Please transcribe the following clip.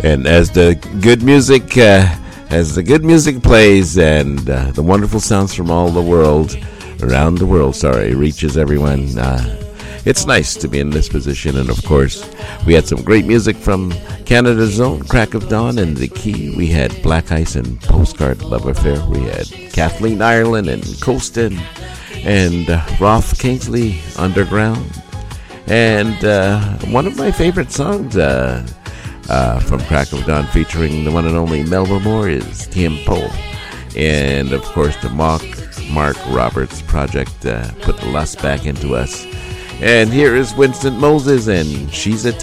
And as the good music plays, and the wonderful sounds from all the world, around the world, reaches everyone, it's nice to be in this position. And of course, we had some great music from Canada's own Crack of Dawn and The Key. We had Black Ice and Postcard Love Affair. We had Kathleen Ireland and Coastin', and Roth Kingsley, Underground. And one of my favorite songs from Crack of Dawn, featuring the one and only Melba Moore, is Tiempo. And of course, the Mark Roberts project put the lust back into us. And here is Winston Moses, and She's a